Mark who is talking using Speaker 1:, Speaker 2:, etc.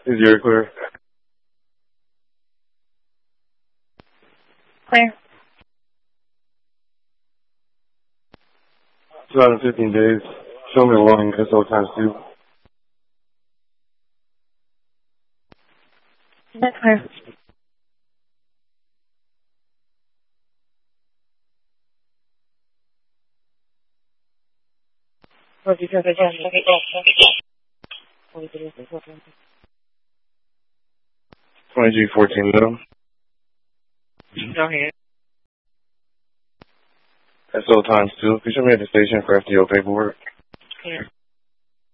Speaker 1: Is your clear?
Speaker 2: Clear.
Speaker 1: 215 days. Show me a line, SO times 2.
Speaker 2: That's clear. What did you say?
Speaker 1: 2314 middle.
Speaker 2: Go ahead.
Speaker 1: SO times 2. Could you show me at the station for FTO paperwork?
Speaker 2: Clear.